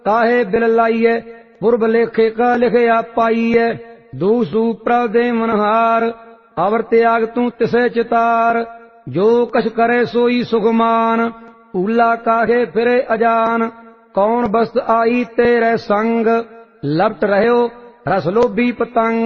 ताहे बिल लाइए पुरब लेखे का लिखया पाइए दूसू प्रभ दे मनहार अवर त्याग तू तिसे चितार जो कछ करे सोई सुखमान ऊला काहे फिरे अजान कौन बस्त आई तेरे संग लपट रहो रस लोभी पतंग